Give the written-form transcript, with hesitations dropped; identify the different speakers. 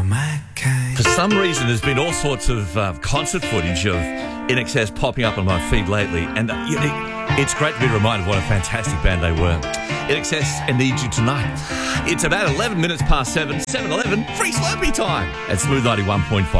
Speaker 1: my kind.
Speaker 2: For some reason, there's been all sorts of concert footage of INXS popping up on my feed lately, and it's great to be reminded what a fantastic band they were. INXS and Need You Tonight. It's about 11 minutes past 7, 7:11, free Slurpee time at Smooth 91.5.